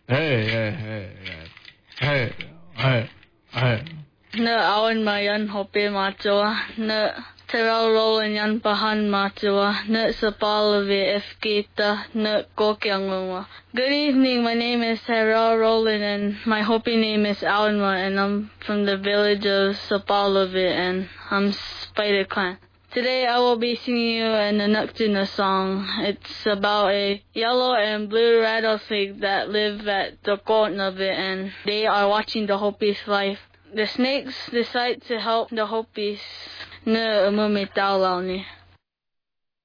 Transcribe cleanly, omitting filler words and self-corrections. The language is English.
Na awan mayan hope machoa na teral rolan yan pahan machoa na sapalavi efkita na kokyangwa. Good evening, my name is Teral Roland and my Hopi name is Awanma and I'm from the village of Sapalavi and I'm Spider Clan. Today I will be singing you an Inuktitut song. It's about a yellow and blue rattlesnake that live at the Kotnavi and they are watching the Hopi's life. The snakes decide to help the Hopis na umumitaw ni.